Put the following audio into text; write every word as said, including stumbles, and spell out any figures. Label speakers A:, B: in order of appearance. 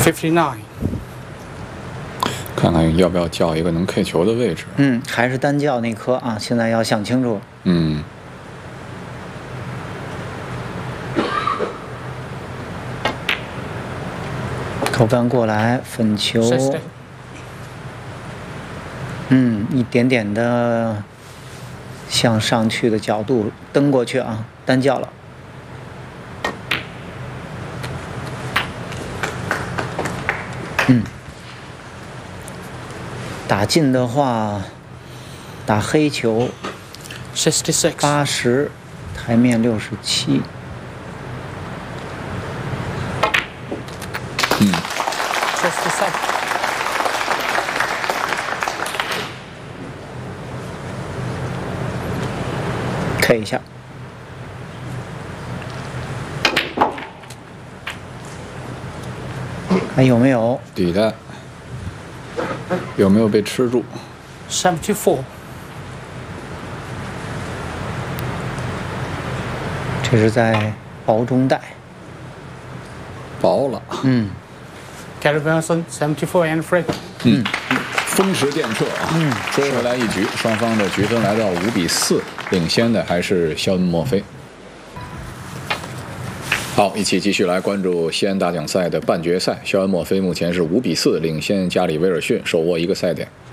A: fifty-nine。
B: 看看要不要叫一个能 K 球的位置。
C: 嗯，还是单叫那颗啊，现在要想清楚。
B: 嗯。
C: 扣杆过来，粉球。嗯，一点点的向上去的角度蹬过去啊，单叫了。嗯。打进的话，打黑球，八十，台面六十七。
B: 嗯。
C: K 一下。还有没有？
B: 底的。有没有被吃住
A: ？seventy-four。
C: 这是在薄中带。
B: 薄了。
C: 嗯。
A: Gary Wilson seventy-four and free。
B: 嗯。风驰电掣啊！
C: 嗯。
B: 追回来一局，双方的局分来到五比四，领先的还是肖恩·墨菲。好，一起继续来关注西安大奖赛的半决赛。肖恩·墨菲目前是五比四领先加里·威尔逊，手握一个赛点。